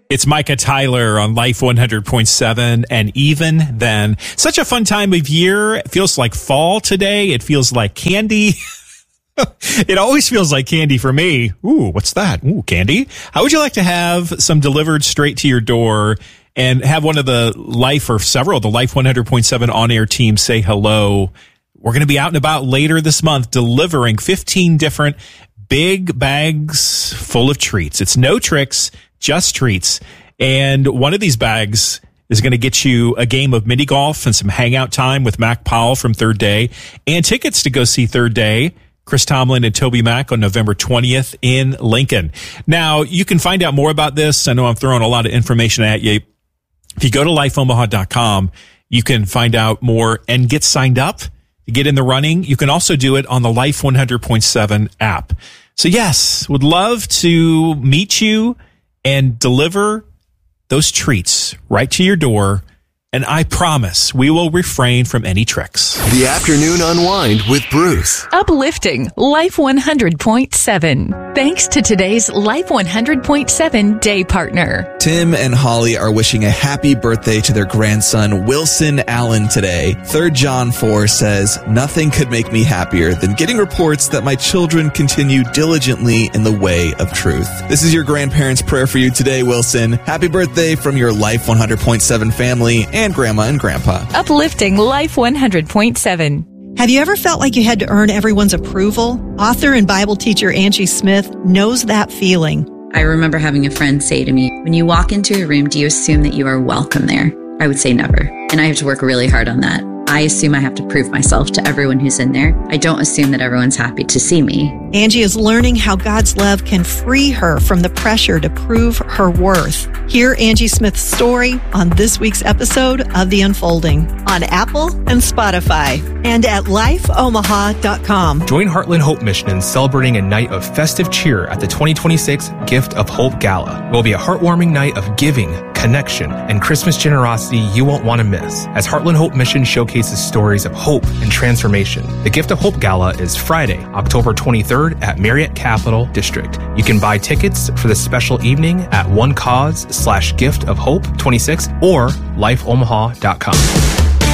It's Micah Tyler on Life 100.7. And even then, such a fun time of year. It feels like fall today. It feels like candy. It always feels like candy for me. Ooh, what's that? Ooh, candy. How would you like to have some delivered straight to your door and have one of the Life or several of the Life 100.7 on-air team say hello? We're going to be out and about later this month delivering 15 different big bags full of treats. It's no tricks, just treats. And one of these bags is going to get you a game of mini golf and some hangout time with Mac Powell from Third Day and tickets to go see Third Day, Chris Tomlin and Toby Mac on November 20th in Lincoln. Now, you can find out more about this. I know I'm throwing a lot of information at you. If you go to lifeomaha.com, you can find out more and get signed up to get in the running. You can also do it on the Life 100.7 app. So yes, would love to meet you and deliver those treats right to your door. And I promise we will refrain from any tricks. The Afternoon Unwind with Bruce. Uplifting Life 100.7. Thanks to today's Life 100.7 day partner. Tim and Holly are wishing a happy birthday to their grandson, Wilson Allen, today. 3 John 4 says, "Nothing could make me happier than getting reports that my children continue diligently in the way of truth." This is your grandparents' prayer for you today, Wilson. Happy birthday from your Life 100.7 family and Grandma and Grandpa. Uplifting Life 100.7. Have you ever felt like you had to earn everyone's approval? Author and Bible teacher Angie Smith knows that feeling. I remember having a friend say to me, "When you walk into a room, do you assume that you are welcome there?" I would say never. And I have to work really hard on that. I assume I have to prove myself to everyone who's in there. I don't assume that everyone's happy to see me. Angie is learning how God's love can free her from the pressure to prove her worth. Hear Angie Smith's story on this week's episode of The Unfolding on Apple and Spotify and at lifeomaha.com. Join Heartland Hope Mission in celebrating a night of festive cheer at the 2026 Gift of Hope Gala. It will be a heartwarming night of giving, connection, and Christmas generosity you won't want to miss, as Heartland Hope Mission showcases stories of hope and transformation. The Gift of Hope Gala is Friday, October 23rd at Marriott Capital District. You can buy tickets for the special evening at onecause/giftofhope26 or lifeomaha.com.